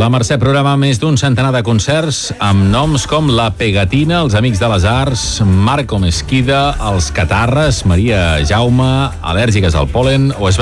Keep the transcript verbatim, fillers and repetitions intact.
La Mercè programa més d'un centenar de concerts amb noms com La Pegatina, Els Amics de les Arts, Marco Mesquida, Els Catarres, Maria Jaume, Al·lèrgiques al pol·len o es